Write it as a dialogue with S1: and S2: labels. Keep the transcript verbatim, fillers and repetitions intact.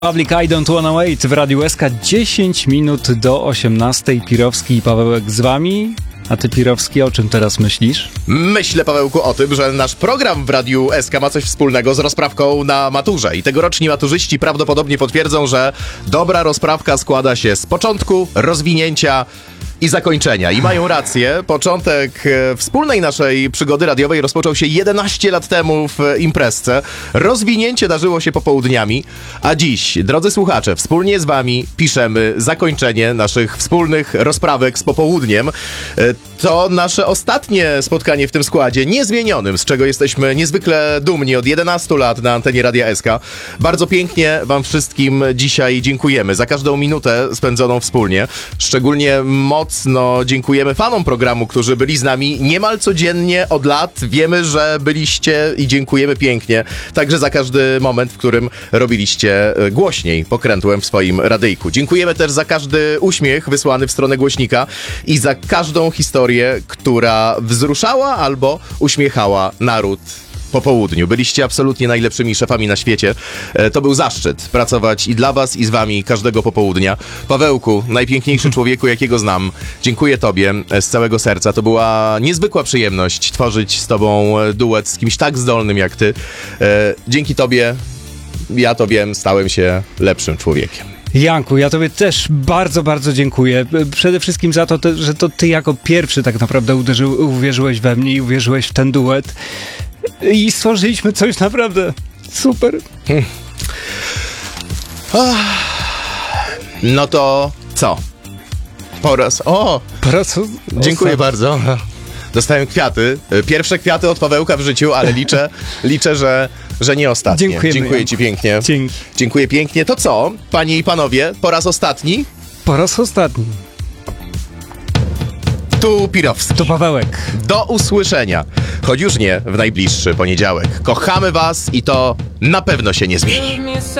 S1: Public I Don't Wanna Wait w Radiu S K, dziesięć minut do osiemnastej. Pirowski i Pawełek z wami. A ty, Pirowski, o czym teraz myślisz?
S2: Myślę, Pawełku, o tym, że nasz program w Radiu S K ma coś wspólnego z rozprawką na maturze. I tegoroczni maturzyści prawdopodobnie potwierdzą, że dobra rozprawka składa się z początku, rozwinięcia i zakończenia. I mają rację. Początek e, wspólnej naszej przygody radiowej rozpoczął się jedenaście lat temu w e, imprezce. Rozwinięcie darzyło się popołudniami, a dziś, drodzy słuchacze, wspólnie z wami piszemy zakończenie naszych wspólnych rozprawek z popołudniem. E, to nasze ostatnie spotkanie w tym składzie, niezmienionym, z czego jesteśmy niezwykle dumni od jedenastu lat na antenie Radia S K. Bardzo pięknie wam wszystkim dzisiaj dziękujemy za każdą minutę spędzoną wspólnie. Szczególnie moc Mocno dziękujemy fanom programu, którzy byli z nami niemal codziennie od lat. Wiemy, że byliście i dziękujemy pięknie. Także za każdy moment, w którym robiliście głośniej pokrętłem w swoim radyjku. Dziękujemy też za każdy uśmiech wysłany w stronę głośnika i za każdą historię, która wzruszała albo uśmiechała naród po południu. Byliście absolutnie najlepszymi szefami na świecie. To był zaszczyt pracować i dla was, i z wami każdego popołudnia. Pawełku, najpiękniejszy człowieku, jakiego znam, dziękuję tobie z całego serca. To była niezwykła przyjemność tworzyć z tobą duet z kimś tak zdolnym jak ty. Dzięki tobie, ja to wiem, stałem się lepszym człowiekiem.
S1: Janku, ja tobie też bardzo, bardzo dziękuję. Przede wszystkim za to, że to ty jako pierwszy tak naprawdę uderzył, uwierzyłeś we mnie i uwierzyłeś w ten duet. I stworzyliśmy coś naprawdę super. Hmm.
S2: No to co? Po raz... O!
S1: Po raz...
S2: Dziękuję bardzo. Dostałem kwiaty. Pierwsze kwiaty od Pawełka w życiu, ale liczę, liczę, że, że nie ostatnie.
S1: Dziękujemy,
S2: Dziękuję
S1: Janku.
S2: ci pięknie.
S1: Dzięki.
S2: Dziękuję pięknie. To co, panie i panowie, po raz ostatni?
S1: Po raz ostatni.
S2: Tu Pirowski.
S1: To Pawełek.
S2: Do usłyszenia. Choć już nie w najbliższy poniedziałek. Kochamy was i to na pewno się nie zmieni.